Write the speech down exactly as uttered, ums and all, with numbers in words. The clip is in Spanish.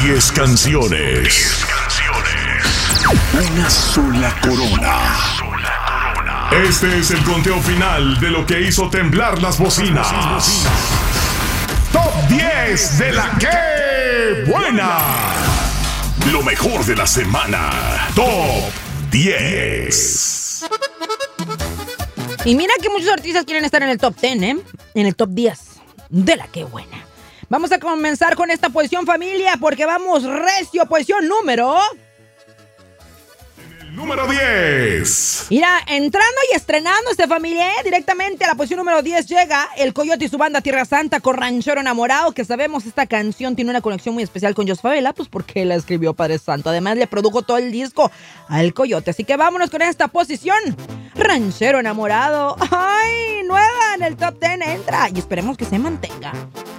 Diez canciones. Diez canciones. Una sola corona. Este es el conteo final de lo que hizo temblar las bocinas. Top diez de la que buena. Lo mejor de la semana. Top diez. Y mira que muchos artistas quieren estar en el top diez, ¿eh? En el top diez de la que buena. Vamos a comenzar con esta posición, familia, porque vamos recio. Posición número... Número diez. Mira, entrando y estrenando este familia, ¿eh? Directamente a la posición número diez llega El Coyote y su banda Tierra Santa con Ranchero Enamorado, que sabemos esta canción tiene una conexión muy especial con Jos Favela, pues porque la escribió Padre Santo. Además le produjo todo el disco al Coyote, así que vámonos con esta posición. Ranchero Enamorado, ay, nueva en el top diez entra y esperemos que se mantenga.